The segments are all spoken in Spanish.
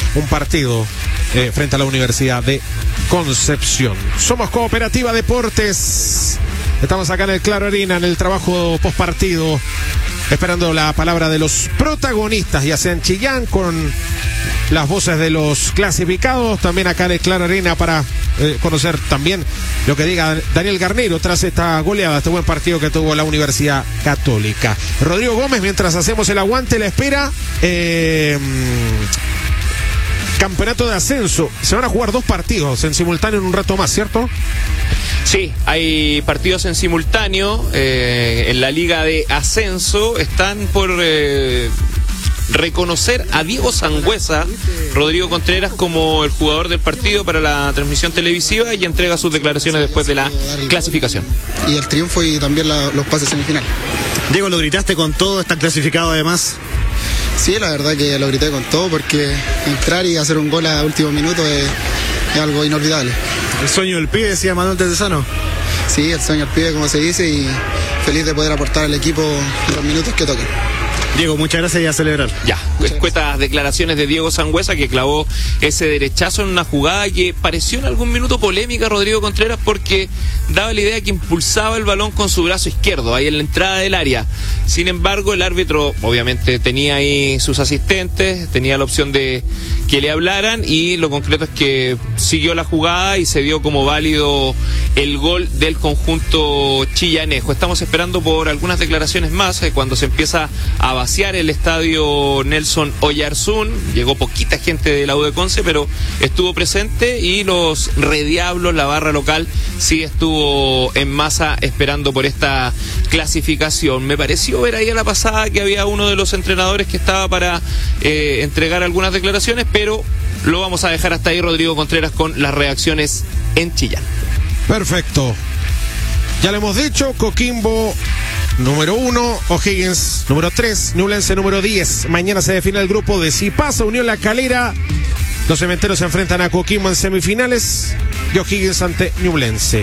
un partido frente a la Universidad de Concepción. Somos Cooperativa Deportes. Estamos acá en el Claro Arena, en el trabajo postpartido, esperando la palabra de los protagonistas, ya sea en Chillán, con las voces de los clasificados, también acá en el Claro Arena para conocer también lo que diga Daniel Garneiro tras esta goleada, este buen partido que tuvo la Universidad Católica. Rodrigo Gómez, mientras hacemos el aguante, la espera, campeonato de ascenso. Se van a jugar 2 partidos en simultáneo en un rato más, ¿cierto? Sí, hay partidos en simultáneo en la Liga de Ascenso. Están por reconocer a Diego Sangüesa, Rodrigo Contreras, como el jugador del partido para la transmisión televisiva, y entrega sus declaraciones después de la clasificación. Y el triunfo y también los pases semifinales. Diego, ¿lo gritaste con todo? ¿Está clasificado además? Sí, la verdad que lo grité con todo, porque entrar y hacer un gol a último minuto es algo inolvidable. El sueño del pibe, decía Manuel Tedesano. Sí, el sueño del pibe, como se dice, y feliz de poder aportar al equipo los minutos que toquen. Diego, muchas gracias y a celebrar. Ya, escuetas declaraciones de Diego Sangüesa, que clavó ese derechazo en una jugada que pareció en algún minuto polémica, Rodrigo Contreras, porque daba la idea que impulsaba el balón con su brazo izquierdo, ahí en la entrada del área. Sin embargo, el árbitro obviamente tenía ahí sus asistentes, tenía la opción de que le hablaran, y lo concreto es que siguió la jugada y se dio como válido el gol del conjunto chillanejo. Estamos esperando por algunas declaraciones más cuando se empieza a vaciar el estadio Nelson Oyarzún. Llegó poquita gente de la U de Conce, pero estuvo presente, y los Rediablos, la barra local, sí estuvo en masa esperando por esta clasificación. Me pareció ver ahí a la pasada que había uno de los entrenadores que estaba para entregar algunas declaraciones, pero lo vamos a dejar hasta ahí, Rodrigo Contreras, con las reacciones en Chillán. Perfecto. Ya lo hemos dicho, Coquimbo número 1, O'Higgins número 3, Ñublense número 10. Mañana se define el grupo de Si Pasa Unión La Calera. Los cementeros se enfrentan a Coquimbo en semifinales y O'Higgins ante Ñublense.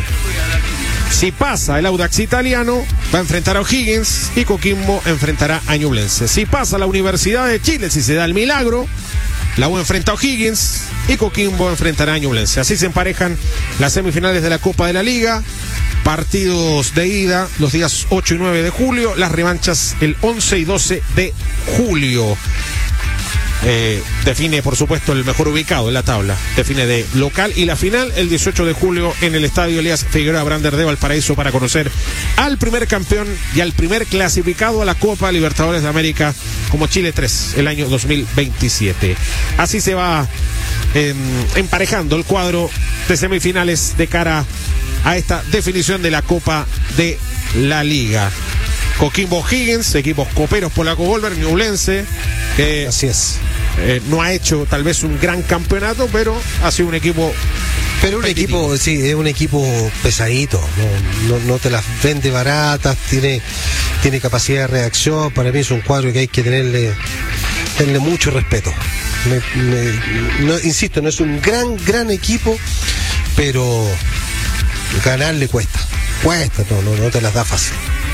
Si pasa el Audax Italiano, va a enfrentar a O'Higgins, y Coquimbo enfrentará a Ñublense. Si pasa la Universidad de Chile, si se da el milagro, la U enfrenta a O'Higgins y Coquimbo enfrentará a Ñublense. Así se emparejan las semifinales de la Copa de la Liga. Partidos de ida los días 8 y 9 de julio, las revanchas el 11 y 12 de julio. Define, por supuesto, el mejor ubicado en la tabla. Define de local, y la final el 18 de julio en el estadio Elías Figueroa Brander de Valparaíso, para conocer al primer campeón y al primer clasificado a la Copa Libertadores de América, como Chile 3 el año 2027. Así se va emparejando el cuadro de semifinales de cara a esta definición de la Copa de la Liga. Coquimbo O'Higgins, equipos coperos polaco Volver, Ñublense, que así es. No ha hecho tal vez un gran campeonato, pero ha sido un equipo. Pero un equipo, sí, es un equipo pesadito, no te las vende baratas, tiene capacidad de reacción. Para mí es un cuadro que hay que tenerle mucho respeto. Insisto, no es un gran equipo, pero ganarle cuesta, no te las da fácil.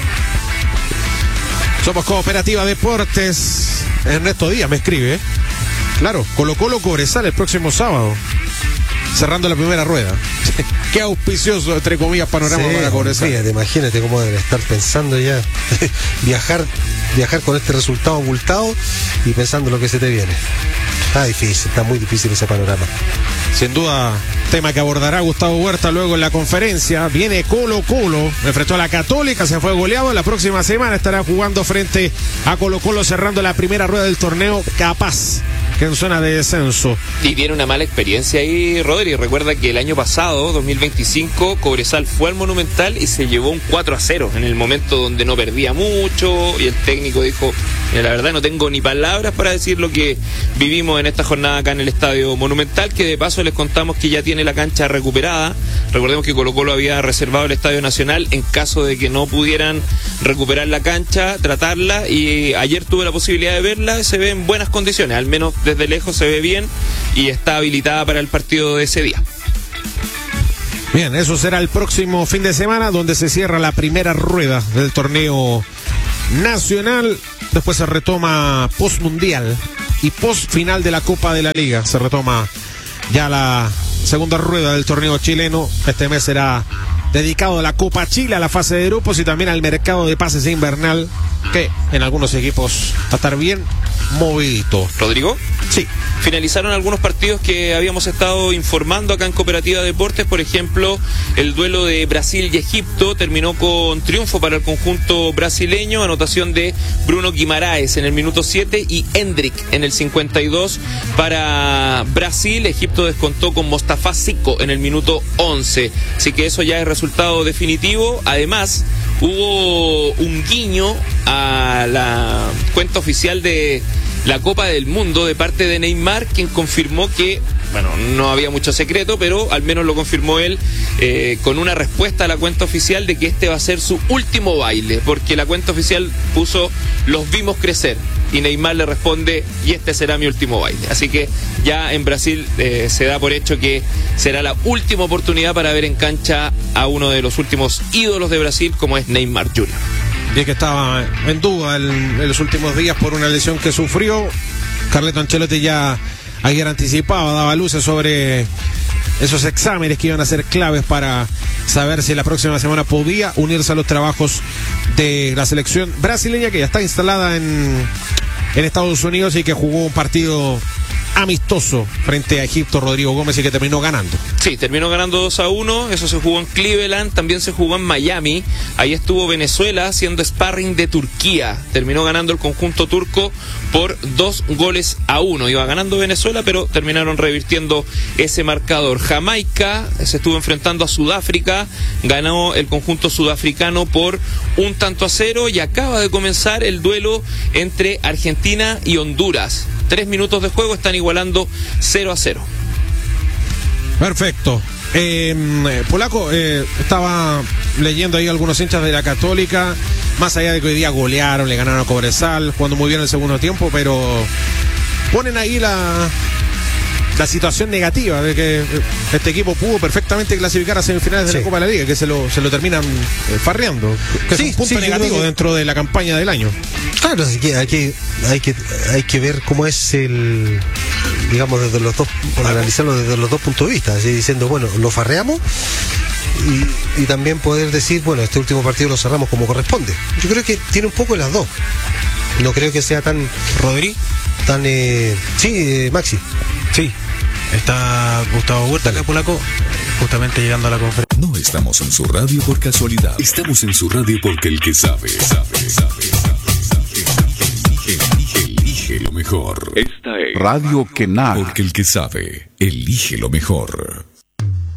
Somos Cooperativa Deportes. Ernesto Díaz me escribe, claro, Colo-Colo Cobresal el próximo sábado, cerrando la primera rueda. Qué auspicioso, entre comillas, panorama para Cobresal. Fíjate, imagínate cómo deben estar pensando ya viajar con este resultado abultado y pensando lo que se te viene. Está muy difícil ese panorama. Sin duda, tema que abordará Gustavo Huerta luego en la conferencia. Viene Colo-Colo, enfrentó a la Católica, se fue goleado. La próxima semana estará jugando frente a Colo-Colo, cerrando la primera rueda del torneo, capaz que en zona de descenso. Y tiene una mala experiencia ahí, Rodri. Recuerda que el año pasado, 2025, Cobresal fue al Monumental y se llevó un 4-0 en el momento donde no perdía mucho, y el técnico dijo: la verdad no tengo ni palabras para decir lo que vivimos en esta jornada acá en el Estadio Monumental, que de paso les contamos que ya tiene la cancha recuperada. Recordemos que Colo-Colo había reservado el Estadio Nacional en caso de que no pudieran recuperar la cancha, tratarla, y ayer tuve la posibilidad de verla. Se ve en buenas condiciones, al menos desde lejos se ve bien, y está habilitada para el partido de ese día. Bien, eso será el próximo fin de semana, donde se cierra la primera rueda del torneo nacional. Después se retoma postmundial y post final de la Copa de la Liga. Se retoma ya la segunda rueda del torneo chileno. Este mes será dedicado a la Copa Chile, a la fase de grupos y también al mercado de pases invernal, que en algunos equipos va a estar bien movidito. ¿Rodrigo? Sí. Finalizaron algunos partidos que habíamos estado informando acá en Cooperativa Deportes. Por ejemplo, el duelo de Brasil y Egipto terminó con triunfo para el conjunto brasileño, anotación de Bruno Guimaraes en el minuto 7 y Hendrick en el 52 para Brasil. Egipto descontó con Mostafa Zico en el minuto 11, así que eso ya es resultado definitivo. Además, hubo un guiño a la cuenta oficial de la Copa del Mundo de parte de Neymar, quien confirmó que, bueno, no había mucho secreto, pero al menos lo confirmó él con una respuesta a la cuenta oficial de que este va a ser su último baile, porque la cuenta oficial puso "los vimos crecer" y Neymar le responde "y este será mi último baile". Así que ya en Brasil se da por hecho que será la última oportunidad para ver en cancha a uno de los últimos ídolos de Brasil, como es Neymar Jr. Y que estaba en duda en los últimos días por una lesión que sufrió. Carleto Ancelotti ya ayer anticipaba, daba luces sobre esos exámenes que iban a ser claves para saber si la próxima semana podía unirse a los trabajos de la selección brasileña, que ya está instalada en Estados Unidos y que jugó un partido amistoso frente a Egipto, Rodrigo Gómez, y que terminó ganando. Sí, terminó ganando 2-1, eso se jugó en Cleveland, también se jugó en Miami, ahí estuvo Venezuela haciendo sparring de Turquía, terminó ganando el conjunto turco por 2-1, iba ganando Venezuela, pero terminaron revirtiendo ese marcador. Jamaica se estuvo enfrentando a Sudáfrica, ganó el conjunto sudafricano por 1-0 y acaba de comenzar el duelo entre Argentina y Honduras. 3 minutos de juego, están igualando 0-0. Perfecto. Polaco, estaba leyendo ahí algunos hinchas de la Católica, más allá de que hoy día golearon, le ganaron a Cobresal, jugando muy bien el segundo tiempo, pero ponen ahí la situación negativa de que este equipo pudo perfectamente clasificar a semifinales de la Copa de la Liga, que se lo terminan farreando, que es un punto negativo dentro de la campaña del año. Claro, así que hay que ver cómo es el, digamos, desde los dos, analizarlo desde los dos puntos de vista, así diciendo, bueno, lo farreamos y también poder decir, bueno, este último partido lo cerramos como corresponde. Yo creo que tiene un poco las dos. No creo que sea tan... ¿Rodri? Tan... sí, Maxi. Sí. Está Gustavo Huerta acá, Polaco, justamente llegando a la conferencia. No estamos en su radio por casualidad. Estamos en su radio porque el que sabe. Elige lo mejor. Esta es Radio Quená. Porque el que sabe, elige lo mejor.